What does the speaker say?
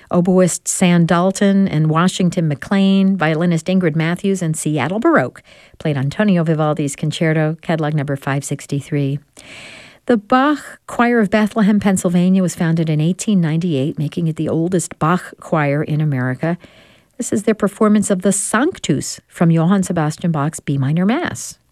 Oboist Sam Dalton and Washington McLean, violinist Ingrid Matthews, and Seattle Baroque played Antonio Vivaldi's Concerto, Catalog number 563. The Bach Choir of Bethlehem, Pennsylvania was founded in 1898, making it the oldest Bach choir in America. This is their performance of the Sanctus from Johann Sebastian Bach's B minor Mass.